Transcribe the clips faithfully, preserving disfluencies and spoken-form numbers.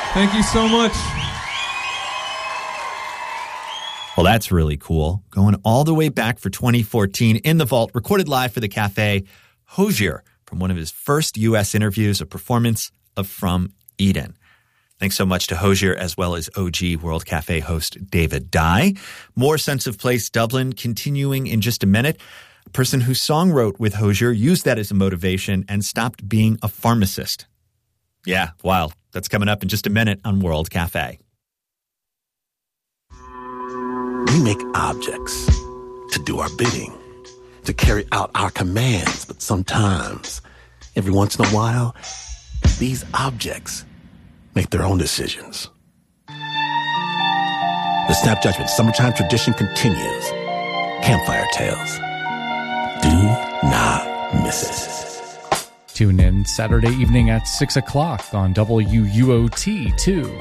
Thank you so much. Well, that's really cool. Going all the way back for twenty fourteen in the vault, recorded live for the Cafe, Hozier, from one of his first U S interviews, a performance of From Eden. Thanks so much to Hozier as well as O G World Cafe host David Dye. More Sense of Place Dublin continuing in just a minute. A person whose song wrote with Hozier used that as a motivation and stopped being a pharmacist. Yeah, wild. That's coming up in just a minute on World Cafe. We make objects to do our bidding, to carry out our commands, but sometimes, every once in a while, these objects make their own decisions. The Snap Judgment Summertime tradition continues. Campfire Tales. Do not miss it. Tune in Saturday evening at six o'clock on W U O T two.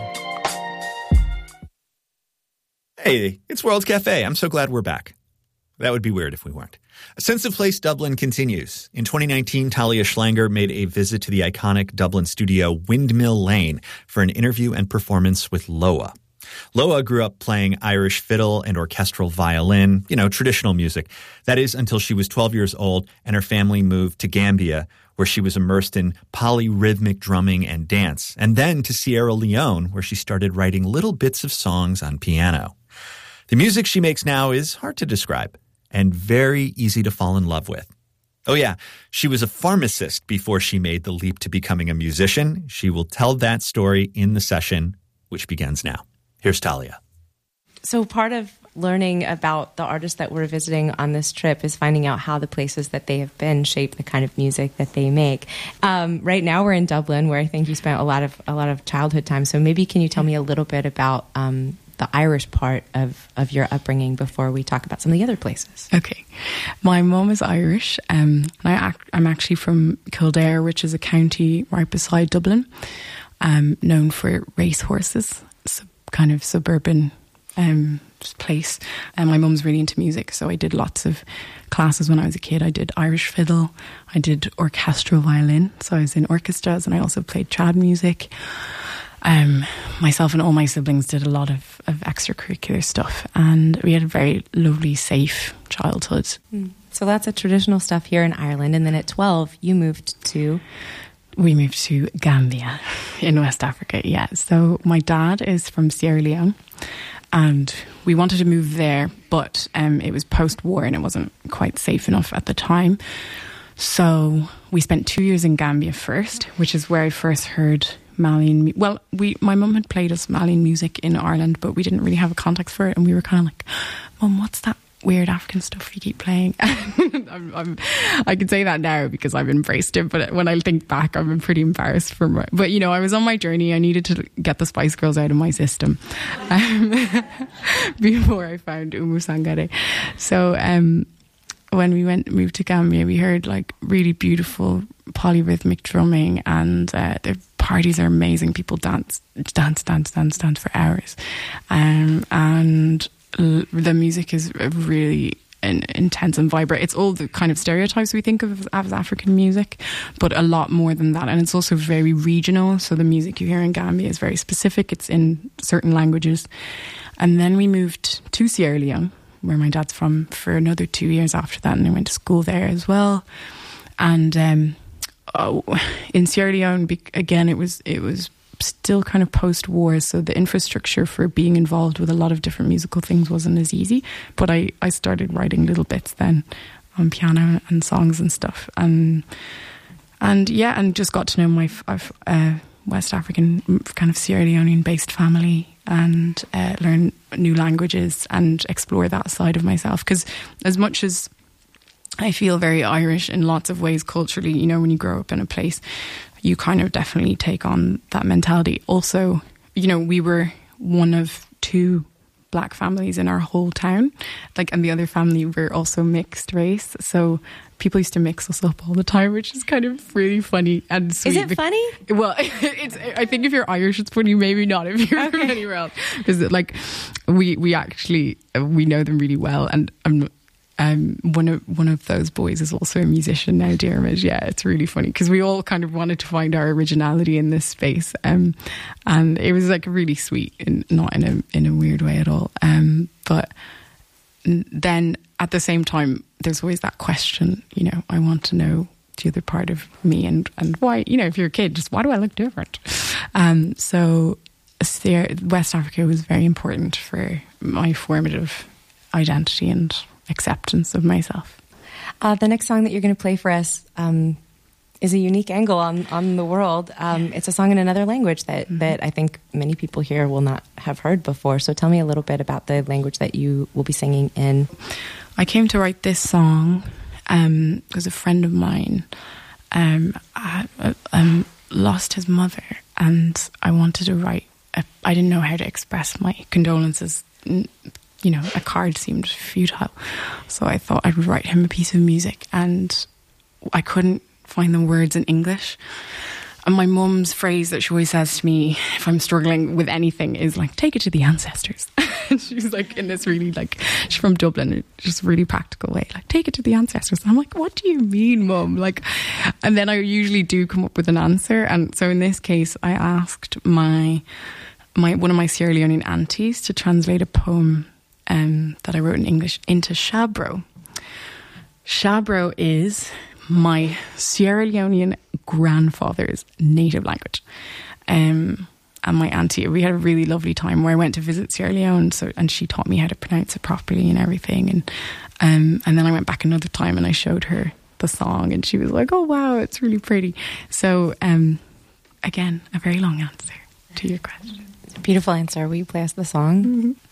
Hey, it's World Cafe. I'm so glad we're back. That would be weird if we weren't. A Sense of Place Dublin continues. In twenty nineteen, Talia Schlanger made a visit to the iconic Dublin studio Windmill Lane for an interview and performance with Loa. Loa grew up playing Irish fiddle and orchestral violin, you know, traditional music. That is until she was twelve years old and her family moved to Gambia, where she was immersed in polyrhythmic drumming and dance, and then to Sierra Leone, where she started writing little bits of songs on piano. The music she makes now is hard to describe and very easy to fall in love with. Oh yeah, she was a pharmacist before she made the leap to becoming a musician. She will tell that story in the session, which begins now. Here's Talia. So part of learning about the artists that we're visiting on this trip is finding out how the places that they have been shape the kind of music that they make. Um, right now we're in Dublin, where I think you spent a lot of a lot of childhood time. So maybe can you tell me a little bit about um, the Irish part of, of your upbringing before we talk about some of the other places? Okay. My mum is Irish. Um, I act, I'm actually from Kildare, which is a county right beside Dublin, um, known for racehorses, so kind of suburban um, place. And my mum's really into music, so I did lots of classes when I was a kid. I did Irish fiddle, I did orchestral violin, so I was in orchestras, and I also played trad music. Um, myself and all my siblings did a lot of, of extracurricular stuff, and we had a very lovely, safe childhood. Mm. So lots of traditional stuff here in Ireland, and then at twelve you moved to... We moved to Gambia in West Africa, yeah. So my dad is from Sierra Leone, and we wanted to move there, but um, it was post-war and it wasn't quite safe enough at the time. So we spent two years in Gambia first, which is where I first heard Malian. Well, we my mum had played us Malian music in Ireland, but we didn't really have a context for it, and we were kind of like, "Mum, what's that weird African stuff you keep playing?" I'm, I'm, I can say that now because I've embraced it, but when I think back, I'm pretty embarrassed for my, but you know, I was on my journey. I needed to get the Spice Girls out of my system um, before I found Umu Sangare. So um, when we went moved to Gambia, we heard like really beautiful polyrhythmic drumming, and uh, the parties are amazing. People dance, dance, dance, dance, dance for hours, um, and the music is really intense and vibrant. It's all the kind of stereotypes we think of as African music, but a lot more than that. And it's also very regional. So the music you hear in Gambia is very specific. It's in certain languages. And then we moved to Sierra Leone, where my dad's from, for another two years after that. And I went to school there as well. And um, oh, in Sierra Leone, again, it was it was still kind of post-war, so the infrastructure for being involved with a lot of different musical things wasn't as easy, but I, I started writing little bits then on piano and songs and stuff, and and yeah, and just got to know my uh, West African kind of Sierra Leonean based family, and uh, learn new languages and explore that side of myself, because as much as I feel very Irish in lots of ways culturally, you know, when you grow up in a place, you kind of definitely take on that mentality. Also, you know, we were one of two black families in our whole town, like, and the other family were also mixed race. So people used to mix us up all the time, which is kind of really funny and sweet. Is it funny? Well, it's. I think if you're Irish, it's funny. Maybe not if you're okay. from anywhere else, because like we we actually we know them really well, and I'm. um, one of one of those boys is also a musician now, Diarmid. Yeah, it's really funny because we all kind of wanted to find our originality in this space, um, and it was like really sweet, and not in a in a weird way at all. Um, but then at the same time, there's always that question. You know, I want to know the other part of me, and and why. You know, if you're a kid, just why do I look different? Um, so West Africa was very important for my formative identity and acceptance of myself. Uh, the next song that you're going to play for us um, is a unique angle on, on the world. Um, it's a song in another language that, mm-hmm. that I think many people here will not have heard before. So tell me a little bit about the language that you will be singing in. I came to write this song um, because a friend of mine um, I, um, lost his mother, and I wanted to write. A, I didn't know how to express my condolences. You know, a card seemed futile. So I thought I would write him a piece of music, and I couldn't find the words in English. And my mum's phrase that she always says to me if I'm struggling with anything is like, take it to the ancestors. And she's like in this really like, she's from Dublin, just really practical way, like, take it to the ancestors. And I'm like, what do you mean, mum? Like, and then I usually do come up with an answer. And so in this case, I asked my, my one of my Sierra Leonean aunties to translate a poem Um, that I wrote in English into Shabro. Shabro is my Sierra Leonean grandfather's native language. Um, and my auntie, we had a really lovely time where I went to visit Sierra Leone, so and she taught me how to pronounce it properly and everything. And um, and then I went back another time and I showed her the song, and she was like, oh wow, it's really pretty. So um, again, a very long answer to your question. Beautiful answer. Will you play us the song? Mm-hmm.